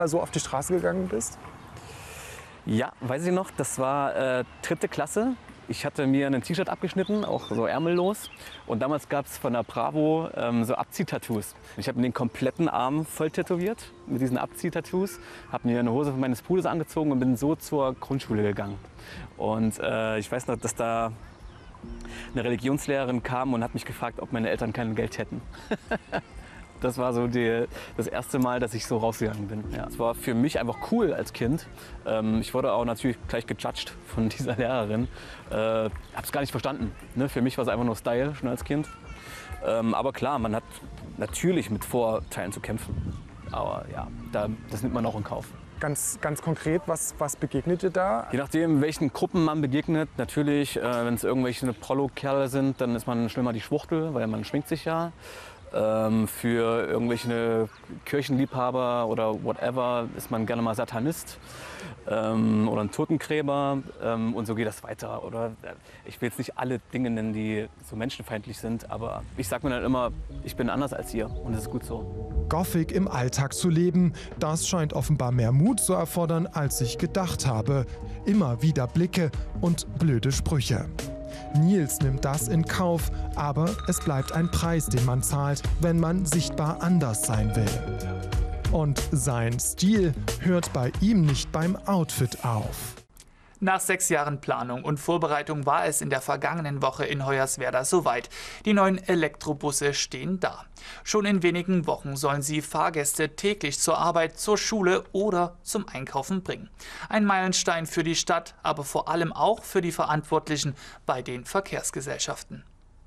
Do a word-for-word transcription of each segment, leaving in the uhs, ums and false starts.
so auf die Straße gegangen bist? Ja, weiß ich noch, das war äh, dritte Klasse. Ich hatte mir ein T-Shirt abgeschnitten, auch so ärmellos. Und damals gab es von der Bravo ähm, so Abziehtattoos. Ich habe mir den kompletten Arm voll tätowiert mit diesen Abziehtattoos. Habe mir eine Hose meines Bruders angezogen und bin so zur Grundschule gegangen. Und äh, ich weiß noch, dass da eine Religionslehrerin kam und hat mich gefragt, ob meine Eltern kein Geld hätten. Das war so die, das erste Mal, dass ich so rausgegangen bin. Ja. Es war für mich einfach cool als Kind. Ähm, ich wurde auch natürlich gleich gejudged von dieser Lehrerin. Äh, habe es gar nicht verstanden. Ne? Für mich war es einfach nur Style, schon als Kind. Ähm, aber klar, man hat natürlich mit Vorteilen zu kämpfen. Aber ja, da, das nimmt man auch in Kauf. Ganz, ganz konkret, was, was begegnet dir da? Je nachdem, welchen Gruppen man begegnet. Natürlich, äh, wenn es irgendwelche Prollo-Kerle sind, dann ist man schnell mal die Schwuchtel, weil man schminkt sich ja. Ähm, für irgendwelche Kirchenliebhaber oder whatever ist man gerne mal Satanist ähm, oder ein Totengräber ähm, und so geht das weiter. Oder ich will jetzt nicht alle Dinge nennen, die so menschenfeindlich sind, aber ich sage mir dann immer, ich bin anders als ihr und das ist gut so. Gothic im Alltag zu leben, das scheint offenbar mehr Mut zu erfordern, als ich gedacht habe. Immer wieder Blicke und blöde Sprüche. Nils nimmt das in Kauf, aber es bleibt ein Preis, den man zahlt, wenn man sichtbar anders sein will. Und sein Stil hört bei ihm nicht beim Outfit auf. Nach sechs Jahren Planung und Vorbereitung war es in der vergangenen Woche in Hoyerswerda soweit. Die neuen Elektrobusse stehen da. Schon in wenigen Wochen sollen sie Fahrgäste täglich zur Arbeit, zur Schule oder zum Einkaufen bringen. Ein Meilenstein für die Stadt, aber vor allem auch für die Verantwortlichen bei den Verkehrsgesellschaften.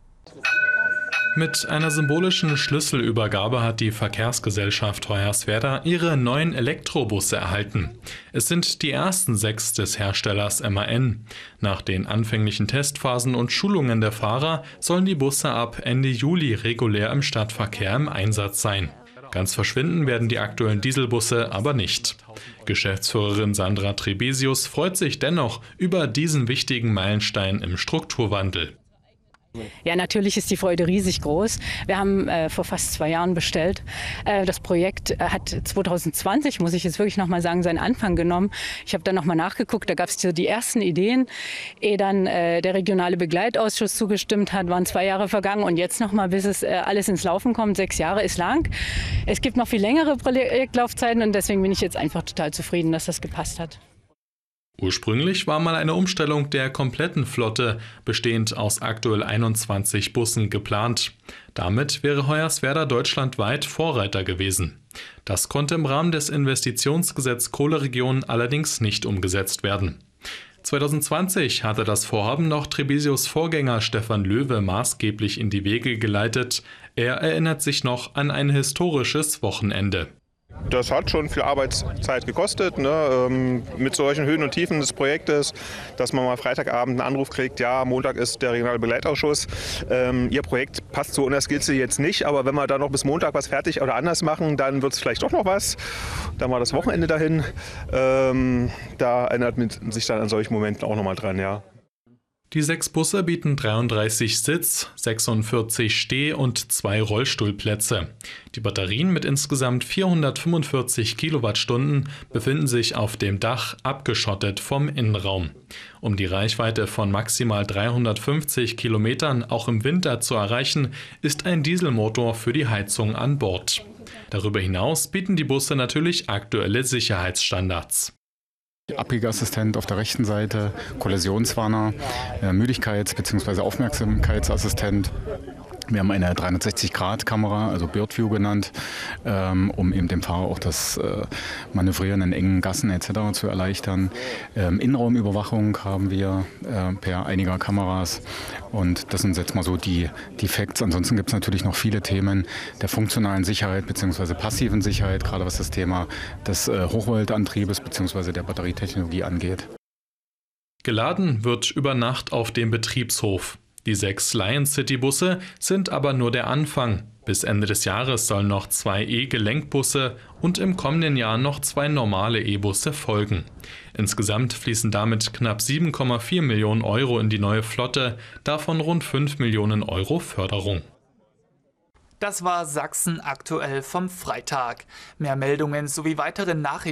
Mit einer symbolischen Schlüsselübergabe hat die Verkehrsgesellschaft Hoyerswerda ihre neuen Elektrobusse erhalten. Es sind die ersten sechs des Herstellers M A N. Nach den anfänglichen Testphasen und Schulungen der Fahrer sollen die Busse ab Ende Juli regulär im Stadtverkehr im Einsatz sein. Ganz verschwinden werden die aktuellen Dieselbusse aber nicht. Geschäftsführerin Sandra Trebesius freut sich dennoch über diesen wichtigen Meilenstein im Strukturwandel. Ja, natürlich ist die Freude riesig groß. Wir haben äh, vor fast zwei Jahren bestellt. Äh, das Projekt äh, hat zwanzig zwanzig, muss ich jetzt wirklich noch mal sagen, seinen Anfang genommen. Ich habe dann noch mal nachgeguckt, da gab es so die ersten Ideen. Ehe dann äh, der regionale Begleitausschuss zugestimmt hat, waren zwei Jahre vergangen und jetzt noch mal, bis es äh, alles ins Laufen kommt. Sechs Jahre ist lang. Es gibt noch viel längere Projektlaufzeiten und deswegen bin ich jetzt einfach total zufrieden, dass das gepasst hat. Ursprünglich war mal eine Umstellung der kompletten Flotte, bestehend aus aktuell einundzwanzig Bussen, geplant. Damit wäre Hoyerswerda deutschlandweit Vorreiter gewesen. Das konnte im Rahmen des Investitionsgesetz Kohleregion allerdings nicht umgesetzt werden. zwanzig zwanzig hatte das Vorhaben noch Trebesius Vorgänger Stefan Löwe maßgeblich in die Wege geleitet. Er erinnert sich noch an ein historisches Wochenende. Das hat schon viel Arbeitszeit gekostet, ne? ähm, mit solchen Höhen und Tiefen des Projektes, dass man mal Freitagabend einen Anruf kriegt, ja, Montag ist der regionale Begleitausschuss. Ähm, Ihr Projekt passt zu unserer Skizze jetzt nicht, aber wenn wir da noch bis Montag was fertig oder anders machen, dann wird es vielleicht doch noch was. Dann war das Wochenende dahin. Ähm, da erinnert man sich dann an solchen Momenten auch noch mal dran, ja. Die sechs Busse bieten dreiunddreißig Sitz-, sechsundvierzig Steh- und zwei Rollstuhlplätze. Die Batterien mit insgesamt vierhundertfünfundvierzig Kilowattstunden befinden sich auf dem Dach, abgeschottet vom Innenraum. Um die Reichweite von maximal dreihundertfünfzig Kilometern auch im Winter zu erreichen, ist ein Dieselmotor für die Heizung an Bord. Darüber hinaus bieten die Busse natürlich aktuelle Sicherheitsstandards. Abbiegeassistent auf der rechten Seite, Kollisionswarner, Müdigkeits- bzw. Aufmerksamkeitsassistent. Wir haben eine dreihundertsechzig Grad Kamera, also Bird View genannt, ähm, um eben dem Fahrer auch das äh, Manövrieren in engen Gassen et cetera zu erleichtern. Ähm, Innenraumüberwachung haben wir äh, per einiger Kameras und das sind jetzt mal so die, die Facts. Ansonsten gibt es natürlich noch viele Themen der funktionalen Sicherheit bzw. passiven Sicherheit, gerade was das Thema des äh, Hochvoltantriebes bzw. der Batterietechnologie angeht. Geladen wird über Nacht auf dem Betriebshof. Die sechs Lion City Busse sind aber nur der Anfang. Bis Ende des Jahres sollen noch zwei E-Gelenkbusse und im kommenden Jahr noch zwei normale E-Busse folgen. Insgesamt fließen damit knapp sieben Komma vier Millionen Euro in die neue Flotte, davon rund fünf Millionen Euro Förderung. Das war Sachsen aktuell vom Freitag. Mehr Meldungen sowie weitere Nachrichten